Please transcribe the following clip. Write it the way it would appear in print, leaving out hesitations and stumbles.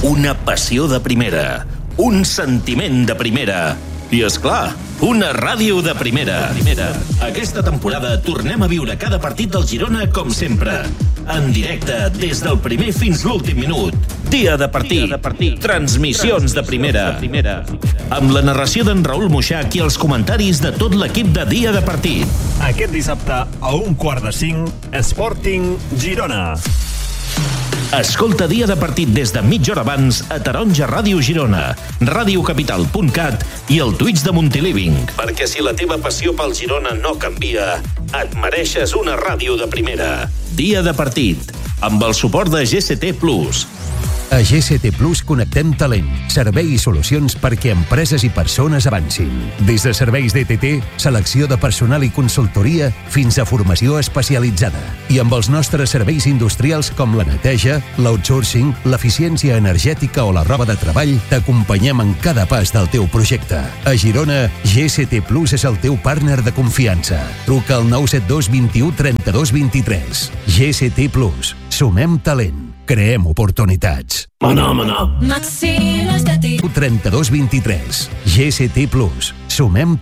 Una passió de primera, un sentiment de primera i, és clar, una ràdio de primera. Aquesta temporada tornem a viure cada partit del Girona com sempre. En directe, des del primer fins l'últim minut. Dia de partit. Transmissions de primera. Amb la narració d'en Raül Moixach i els comentaris de tot l'equip de Dia de Partit. Aquest dissabte, a 4:45, Sporting Girona. Escolta Dia de Partit des de mitja hora abans a Taronja Ràdio Girona, radiocapital.cat i el Twitch de Montiliving. Perquè si la teva passió pel Girona no canvia, et mereixes una ràdio de primera. Dia de Partit, amb el suport de GCT Plus. A GCT Plus connectem talent, servei i solucions perquè empreses i persones avancin. Des de serveis DTT, selecció de personal i consultoria, fins a formació especialitzada. I amb els nostres serveis industrials com la neteja, l'outsourcing, l'eficiència energètica o la roba de treball, t'acompanyem en cada pas del teu projecte. A Girona, GCT Plus és el teu partner de confiança. Truca al 972 21 32 23. GCT Plus. Sumem talent. Creem oportunitats. Mana. 32 23. GCT Plus. Sumem